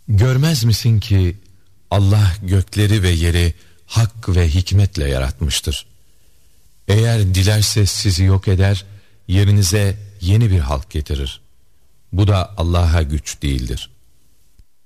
Görmez misin ki Allah gökleri ve yeri hak ve hikmetle yaratmıştır. Eğer dilerse sizi yok eder, yerinize yeni bir halk getirir. Bu da Allah'a güç değildir.